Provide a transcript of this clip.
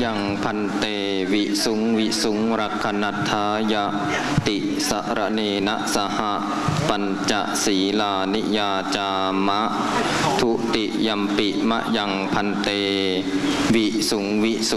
ยังพันเตวิสุงวิสุงรักขณัฏฐายะติสรเนนะสหปัญจศีลานิยาจามะทุติยัมปิมะยังพันเตวิสุงวิสุ